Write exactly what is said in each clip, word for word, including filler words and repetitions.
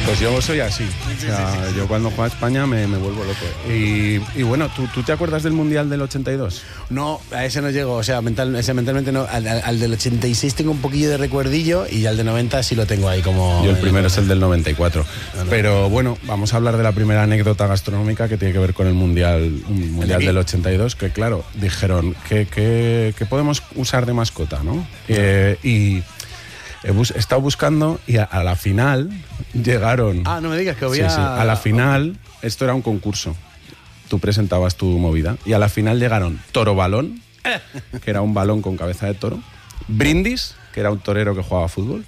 Pues yo soy así. O sea, yo cuando juego a España me, me vuelvo loco. Y, y bueno, ¿tú, ¿tú te acuerdas del Mundial del ochenta y dos? No, a ese no llego. O sea, mental, ese mentalmente no. Al, al, al del ochenta y seis tengo un poquillo de recuerdillo y al de noventa sí lo tengo ahí como... Yo el primero es el del noventa y cuatro. No, no. Pero bueno, vamos a hablar de la primera anécdota gastronómica que tiene que ver con el Mundial, un mundial del ochenta y dos, que claro, dijeron que, que, que podemos usar de mascota, ¿no? Eh, y... He, bus- he estado buscando y a, a la final llegaron... Ah, no me digas que había... Sí, sí. A la final, esto era un concurso. Tú presentabas tu movida. Y a la final llegaron Toro Balón, que era un balón con cabeza de toro. Brindis, que era un torero que jugaba fútbol.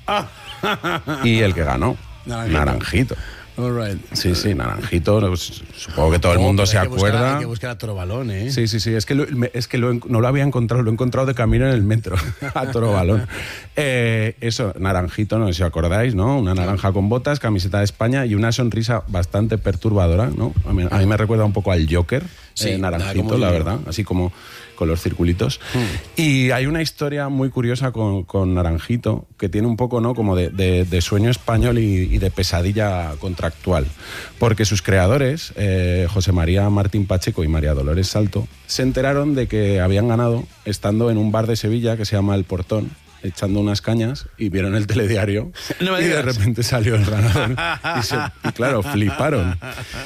Y el que ganó, Naranjito. Naranjito. All right. Sí, sí, Naranjito. Pues, supongo que todo el mundo Oh, se hay que buscar- acuerda. Hay que buscar a Toro Balón, ¿eh? Sí, sí, sí. Es que, lo, es que lo, no lo había encontrado, lo he encontrado de camino en el metro, a Toro Balón. Eh, eso, Naranjito, no sé si os acordáis, ¿no? Una naranja con botas, camiseta de España y una sonrisa bastante perturbadora, ¿no? A mí, a mí me recuerda un poco al Joker, Sí, eh, Naranjito, como la yo. verdad, así como con los circulitos. Hmm. Y hay una historia muy curiosa con, con Naranjito, que tiene un poco, ¿no? Como de, de, de sueño español y, y de pesadilla contractual. Porque sus creadores, eh, José María Martín Pacheco y María Dolores Salto, se enteraron de que habían ganado estando en un bar de Sevilla que se llama El Portón, echando unas cañas, y vieron el telediario No me y de digas. repente salió el ganador. Y, se, y claro, fliparon.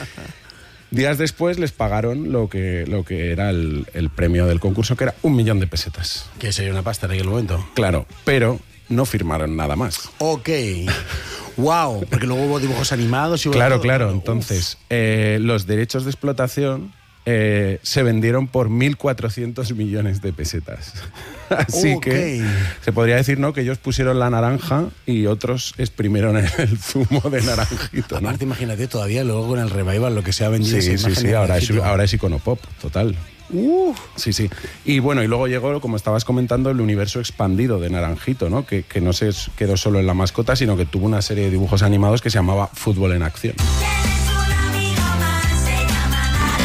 Días después les pagaron lo que, lo que era el, el premio del concurso, que era un millón de pesetas. Que sería una pasta en aquel momento. Claro, pero no firmaron nada más. Ok. Wow, porque luego hubo dibujos animados y hubo Claro, todo. claro. Uf. Entonces, eh, los derechos de explotación eh, se vendieron por mil cuatrocientos millones de pesetas. Así Ok. que se podría decir, ¿no?, que ellos pusieron la naranja y otros exprimieron el, el zumo de Naranjito, ¿no? Aparte, imagínate, todavía luego con el revival lo que se ha vendido. Sí, esa sí, imagen sí, de ahora es, Naranjito. ahora es iconopop, total. Uh, Sí, sí. Y bueno, y luego llegó, como estabas comentando, el universo expandido de Naranjito, ¿no? Que, que no se quedó solo en la mascota, sino que tuvo una serie de dibujos animados que se llamaba Fútbol en Acción. Tienes un amigo más, se llama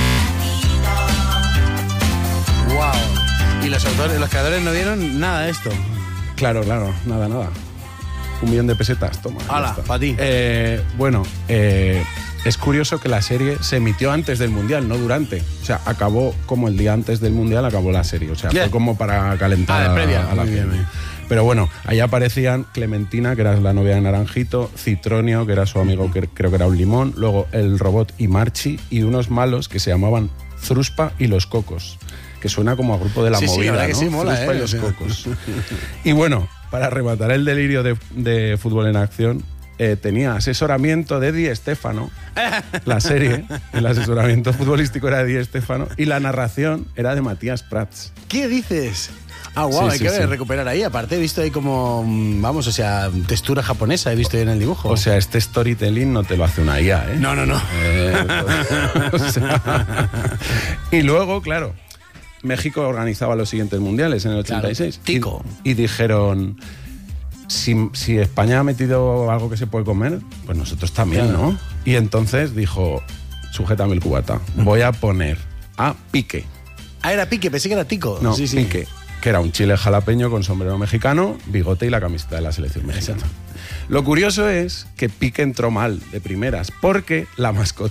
Naranjito. wow. Y los autores, los creadores no dieron nada de esto. Claro, claro, nada, nada. Un millón de pesetas, toma. ya Hala, está. pa' ti. Eh, bueno, eh, es curioso que la serie se emitió antes del Mundial, no durante. O sea, acabó como el día antes del Mundial, acabó la serie. O sea, Yeah. fue como para calentar Ah, de a- previa. a la Muy bien, gente. bien. Pero bueno, ahí aparecían Clementina, que era la novia de Naranjito, Citronio, que era su amigo, que creo que era un limón, luego el robot y Marchi, y unos malos que se llamaban Fruspa y los Cocos, que suena como a grupo de la Sí, sí, movida, la verdad ¿no? que sí, mola, Fruspa ¿eh? y los O sea. Cocos. Y bueno, para rematar el delirio de, de Fútbol en Acción, eh, tenía asesoramiento de Di Stéfano, la serie, el asesoramiento futbolístico era de Di Stéfano, y la narración era de Matías Prats. ¿Qué dices? Ah, wow, Sí, hay sí, que sí. recuperar ahí. Aparte he visto ahí como, mm, vamos, o sea, textura japonesa he visto ahí en el dibujo. O sea, este storytelling no te lo hace una I A, ¿eh? no, no, no. Eh, o sea, y luego, claro, México organizaba los siguientes mundiales en el ochenta y seis. Claro, tico. Y, y dijeron, si, si España ha metido algo que se puede comer, pues nosotros también, Claro. ¿no? Y entonces dijo, sujétame el cubata, voy a poner a Pique. Ah, era Pique, pensé que era Tico. No, sí, sí. Pique, que era un chile jalapeño con sombrero mexicano, bigote y la camiseta de la selección mexicana. Lo curioso es que Pique entró mal de primeras, porque la mascota